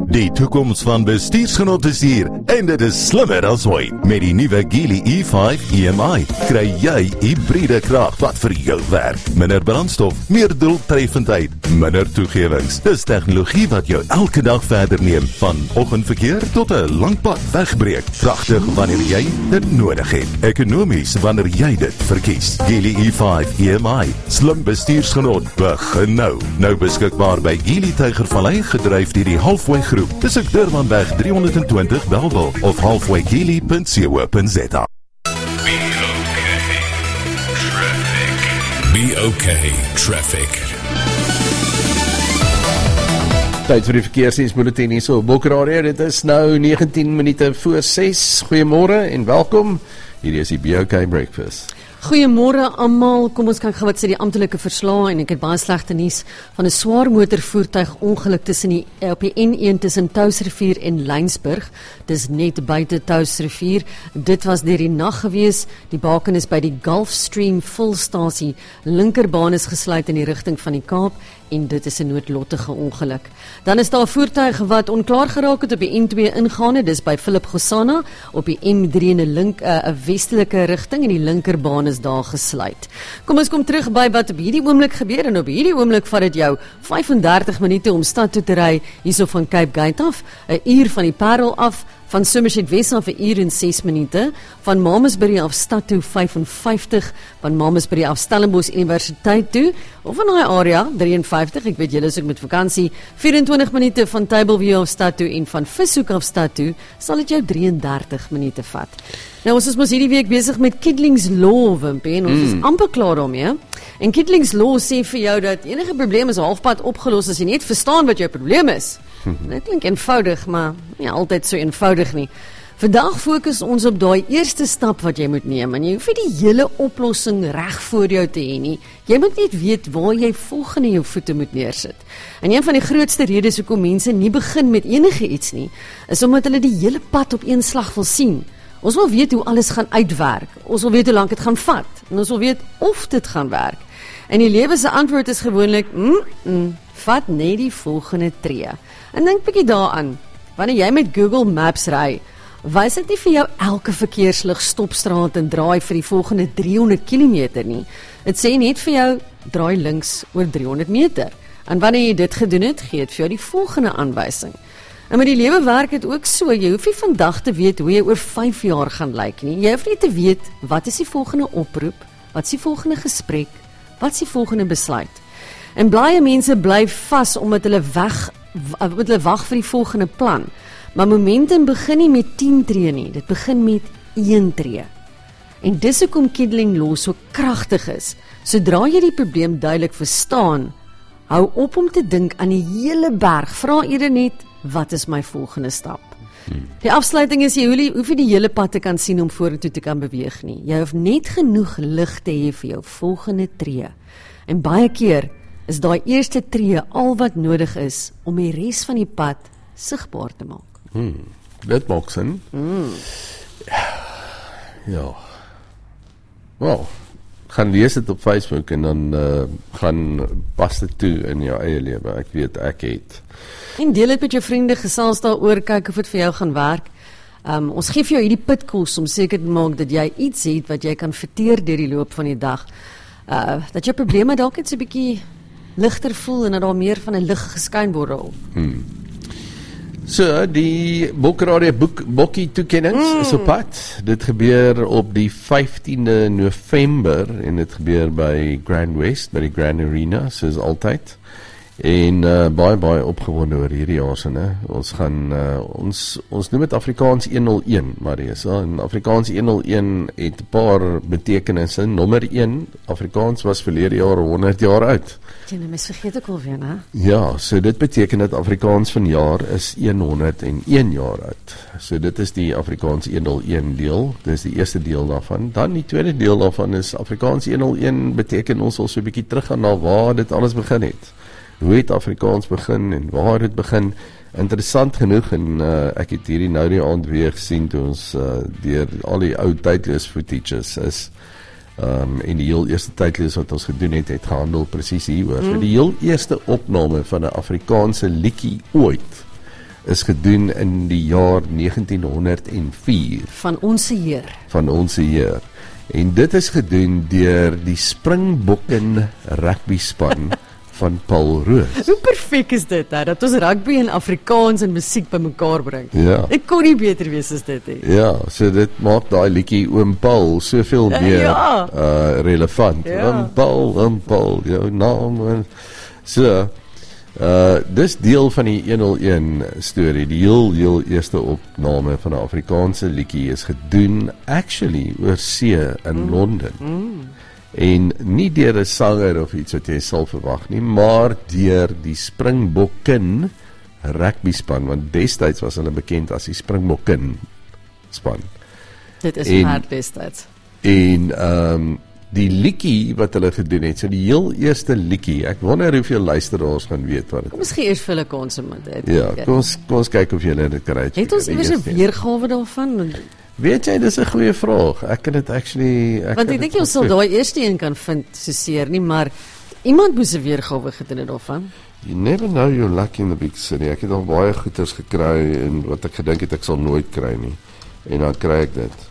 Die toekoms van bestuursgenot is hier en dit is slimmer as ooit. Met die nuwe Geely E5 EMI kry jy hybride krag wat vir jou werk. Minder brandstof, meer doeltreffendheid, minder toegewings. Dis tegnologie wat jou elke dag verder neem, van oggendverkeer tot 'n lang pad wegbreek. Pragtig wanneer jy dit nodig het. Ekonomies wanneer jy dit verkies. Geely E5 EMI, slim bestuursgenot, begin nou. Nou beskikbaar by Geely Tygervallei, gedryf deur die Halfway Groep. Dis ek Durbanweg 320 Bellville of halfwaygeely.co.za. Be okay, traffic. Tyd vir die verkeersdiensbulletin hier so op Bokradio. Dit is nou 19 minute voor 6. Goeiemôre en welkom. Hierdie is die Be Okay Breakfast. Goeiemôre almal. Kom ons kyk gou wat sê die amptelike verslae en ek het baie slegte nuus van 'n swaar motorvoertuig ongeluk op die N1 tussen Touwsrivier en Lynsburg. Dis net buite Touwsrivier. Dit was deur die nag gewees. Die baken is by die Gulfstream volstasie. Linkerbaan is gesluit in die rigting van die Kaap en dit is 'n noodlottige ongeluk. Dan is daar 'n voertuig wat onklaar geraak het op die N2 ingaande. Dis by Philip Gosana op die M3 in 'n westelike rigting en die linkerbaan is daar gesluit. Kom ons kom terug by wat op hierdie oomblik gebeur en op hierdie oomblik vat dit jou 35 minute om stad toe te ry hierso van Cape Gate af, 'n uur van die Parel af, van Somerset West af 'n uur en 6 minute, van Mamasbury af stad toe 55, van Mamasbury af Stellenbosch Universiteit toe, of in daai area 53, ek weet julle is ook met vakansie, 24 minute van Tableview af stad toe en van Vishoek af stad toe, sal dit jou 33 minute vat. Nou ons is mos hierdie week besig met Kitling's Law, Wimpie, en ons is amper klaar daarmee. En Kitling's Law sê vir jou dat enige probleem is halfpad opgelos as jy net verstaan wat jou probleem is. Dit klink eenvoudig, maar nie altyd so eenvoudig nie. Vandag fokus ons op daai eerste stap wat jy moet neem, en jy hoef nie die hele oplossing reg voor jou te hê nie. Jy moet net weet waar jy volgende jou voete moet neersit. En een van die grootste redes hoekom mense nie begin met enige iets nie, is omdat hulle die hele pad op een slag wil sien. Ons wil weet hoe alles gaan uitwerk, ons wil weet hoe lank dit gaan vat, en ons wil weet of dit gaan werk. En die lewe se antwoord is gewoonlik, vat net die volgende tree. En dink bietjie daaraan, wanneer jy met Google Maps ry, wys dit nie vir jou elke verkeerslig, stopstraat en draai vir die volgende 300 km nie. Dit sê net vir jou, draai links oor 300 meter. En wanneer jy dit gedoen het, gee dit vir jou die volgende aanwysing. En met die lewe werk het ook so, jy hoef nie vandag te weet hoe jy oor 5 jaar gaan lyk nie. Jy hoef nie te weet, wat is die volgende oproep, wat is die volgende gesprek, wat is die volgende besluit. En baie mense bly vas omdat hulle wag vir die volgende plan. Maar momentum begin nie met 10 tree nie, dit begin met 1 tree. En dis hoekom Kittling Law so kragtig is. Sodra jy die probleem duidelik verstaan, hou op om te dink aan die hele berg, vra eerder net, wat is my volgende stap? Die afsluiting is, jy hoef nie die hele pad te kan sien om vorentoe te kan beweeg nie. Jy hoef net genoeg lig te hê vir jou volgende tree. En baie keer is daai eerste tree al wat nodig is om die res van die pad sigbaar te maak. Dit maak sin. Ja. Wel, gaan lees dit op Facebook en dan gaan pas dit toe in jou eie lewe. Ek weet, ek het. En deel dit met jou vriende, gesels daaroor, kyk of dit vir jou gaan werk. Ons gee vir jou hierdie pitkos om seker te maak dat jy iets het wat jy kan verteer deur die loop van die dag. Dat jou probleme dalk net so 'n bietjie ligter voel en dat daar meer van 'n lig geskyn word daarop. So, die Bokradio Bokkie toekennings is op pad. Dit gebeur op die 15de November en dit gebeur by Grand West, by die Grand Arena, soos altyd. En baie opgewonde oor hierdie jaar se, né? Ons gaan ons noem dit Afrikaans 101, Marisa. En Afrikaans 101 het 'n paar betekenisse. Nommer 1, Afrikaans was verlede jaar 100 jaar oud. Jy mis vergeet ek alweer, né? Ja, so dit beteken dat Afrikaans vanjaar is 101 jaar oud. So dit is die Afrikaans 101 deel. Dit is die eerste deel daarvan. Dan die tweede deel daarvan is Afrikaans 101 beteken ons al so 'n bietjie teruggaan na waar dit alles begin het. Hoe het Afrikaans begin en waar het dit begin? Interessant genoeg, en ek het hierdie nou die aand weer gesien toe ons deur al die ou tydlees footages is, en die heel eerste tydlees wat ons gedoen het gehandel presies hieroor. So die heel eerste opname van 'n Afrikaanse liedjie ooit is gedoen in die jaar 1904 Van ons Heer. van ons Heer. En dit is gedoen deur die Springbokken rugby span van Paul Roos. Hoe perfek is dit, hè? Dat ons rugby en Afrikaans en musiek bymekaar bring. Ja. Dit kon nie beter wees as dit, hè. Ja, so dit maak daai liedjie Oom Paul soveel meer Ja. relevant. Ja. Oom Paul, jou naam. So, dis deel van die 101 storie. Die heel eerste opname van 'n Afrikaanse liedjie is gedoen actually oor see in Londen. En nie deur 'n sanger of iets wat jy sal verwag nie, maar deur die Springbokken rugby span, want destyds was hulle bekend as die Springbokken span. Dit is En- hard destyds. En die liedjie wat hulle gedoen het, so die heel eerste liedjie, ek wonder hoeveel luisteraars gaan weet wat dit is. Miskien eers vir hulle konsument het. Ja, kom ons kyk of julle dit kry. Het ons iewers 'n weergawe daarvan? Weet jy, dis 'n goeie vraag. Ek kan dit actually Want ek dink jy ons sal daai eerste een kan vind so seer nie, maar iemand moes 'n weergawe gedoen het daarvan. You never know you're lucky in the big city. Ek het al baie goeders gekry en wat ek gedink het ek sal nooit kry nie. En dan kry ek dit.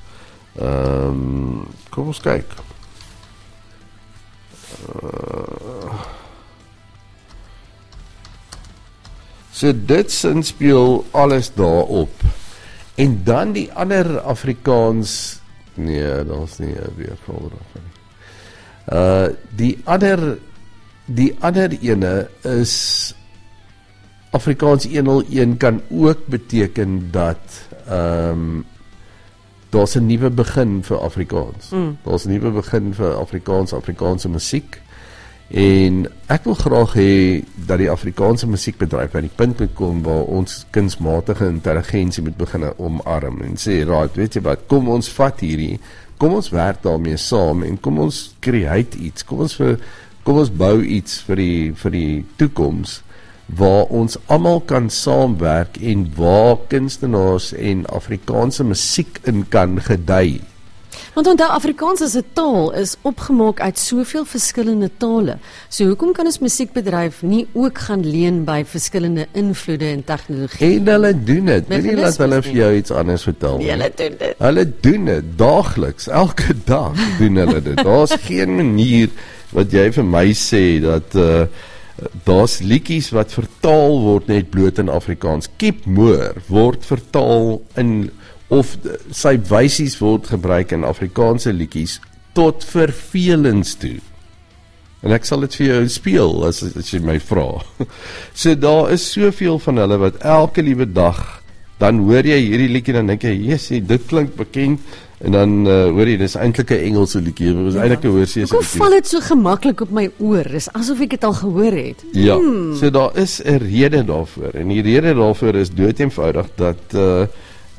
Kom ons kyk. So dit sinspeel alles daarop. En dan die ander Afrikaans, nee, daar's nie 'n weergawe daarvan nie. Die ander ene is Afrikaans 101 kan ook beteken dat daar's 'n nuwe begin vir Afrikaans. Daar's 'n nuwe begin vir Afrikaanse musiek. En ek wil graag hê dat die Afrikaanse musiekbedryf by die punt moet kom waar ons kunsmatige intelligensie moet begin omarm en sê, right, weet jy wat, kom ons vat hierdie, kom ons werk daarmee saam en kom ons create iets, kom ons bou iets vir die toekoms waar ons almal kan saamwerk en waar kunstenaars en Afrikaanse musiek in kan gedei. Want onthou, Afrikaans as 'n taal is opgemaak uit soveel verskillende tale. So hoekom kan ons musiekbedryf nie ook gaan leen by verskillende invloede en tegnologie? En hulle doen dit. Weet nie dat hulle Meganismes vir jou iets anders vertel nie. Hulle doen dit. Hulle doen dit daagliks, elke dag doen hulle dit. Daar's geen manier wat jy vir my sê dat daar's liedjies wat vertaal word net bloot in Afrikaans. Keep Moore word vertaal in of sy wysies word gebruik in Afrikaanse liedjies tot vervelings toe. En ek sal dit vir jou speel as jy my vra. So daar is soveel van hulle wat elke liewe dag, dan hoor jy hierdie liedjie en dan dink jy, "Jessie, dit klink bekend." En dan hoor jy, dis eintlik 'n Engelse liedjie. Dit is eintlik 'n oorsese Hoekom liedjie. val dit so gemaklik op my oor? Dis asof ek dit al gehoor het. Ja, so daar is 'n rede daarvoor. En die rede daarvoor is doeteenvoudig dat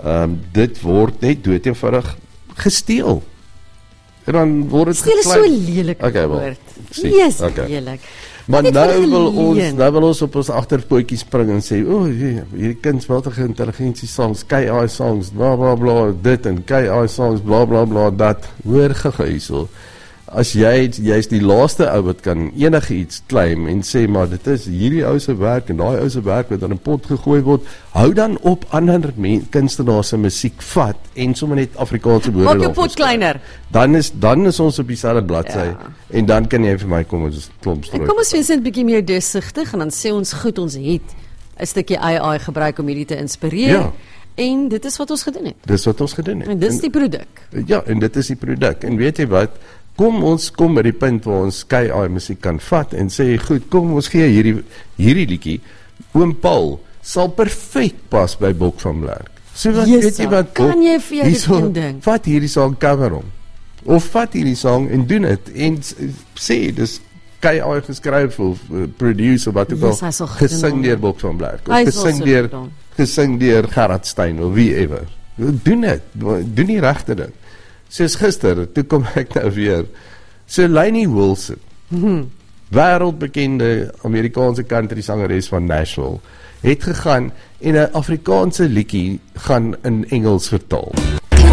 dit word net doeteenvoudig gesteel. En dan word dit Steel is so lelike Okay, wel, woord. sien, Jesus, okay. lelik. Maar Net nou vir wil ons op ons agterpootjies spring en sê, hierdie kunsmatige intelligensie songs, KI songs, bla bla bla, dit en KI songs, bla bla bla, dat. Hoor gehuisel. As jy's die laaste ou wat kan enigiets claim en sê, maar dit is hierdie ou se werk en daai ou se werk wat in 'n pot gegooi word, hou dan op ander kunstenaars se musiek vat en sommer net Afrikaanse woorde Maak jou daarvoor pot kleiner. Dan is ons op dieselfde bladsy en dan kan jy vir my kom ons klomp En strooi. kom ons wees net 'n bietjie meer deursigtig en dan sê ons goed, ons het 'n stukkie AI gebruik om hierdie te inspireer. Ja. En dit is wat ons gedoen het. Dis wat ons gedoen het. En dis die produk. Ja, en dit is die produk. En weet jy wat? Ons kom by die punt waar ons KI musiek kan vat en sê, goed, kom ons gee hierdie liedjie. Oom Paul sal perfek pas by Bok van Blerk. So wat Yes, weet jy wat? kan jy vir jou dit hierso, indink? vat hierdie song cover hom. Of vat hierdie song en doen dit en sê dis KI geskryf of produce of wat ook Yes, al, hy sal gesing gedoen. deur Bok van Blerk of Hy sal so gesing gedoen. deur Gerard Stein of wie ever. Doen dit. Doen die regte ding. Soos gister, toe kom ek nou weer. So Lainey Wilson, wêreldbekende Amerikaanse country sangeres van Nashville, het gegaan en 'n Afrikaanse liedjie gaan in Engels vertaal.